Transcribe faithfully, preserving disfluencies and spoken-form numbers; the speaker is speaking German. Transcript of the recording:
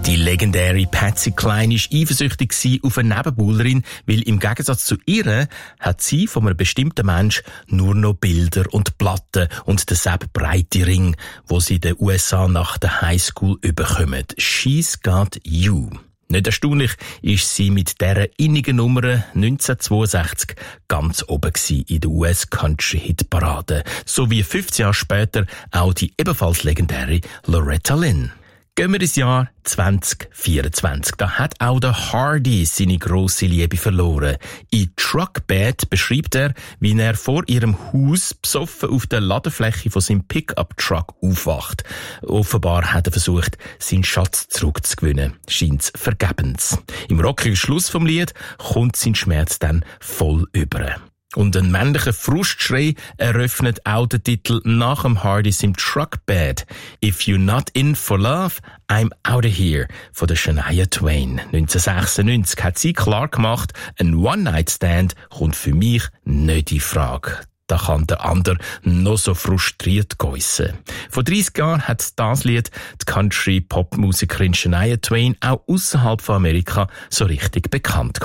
Die legendäre Patsy Cline war eifersüchtig auf eine Nebenbuhlerin, weil im Gegensatz zu ihr hat sie von einem bestimmten Mensch nur noch Bilder und Platten und denselben breite Ring, wo sie in den U S A nach der Highschool überkommen. She's Got You. Nicht erstaunlich ist sie mit dieser innigen Nummer neunzehnhundertzweiundsechzig ganz oben in der U S-Country-Hit-Parade. So wie fünfzehn Jahre später auch die ebenfalls legendäre Loretta Lynn. Gehen wir ins Jahr zwanzig vierundzwanzig. Da hat auch der Hardy seine grosse Liebe verloren. In Truck Bed beschreibt er, wie er vor ihrem Haus besoffen auf der Ladefläche von seinem Pickup-Truck aufwacht. Offenbar hat er versucht, seinen Schatz zurückzugewinnen. Scheint's vergebens. Im rockigen Schluss vom Lied kommt sein Schmerz dann voll über. Und ein männlicher Frustschrei eröffnet auch den Titel nach dem Hardys im Truck Bed. If you're not in for love, I'm out of here von der Shania Twain. neunzehnhundertsechsundneunzig hat sie klar gemacht, ein One-Night-Stand kommt für mich nicht in Frage. Da kann der andere noch so frustriert geissen. Vor dreissig Jahren hat das Lied die Country-Pop-Musikerin Shania Twain auch außerhalb von Amerika so richtig bekannt gemacht.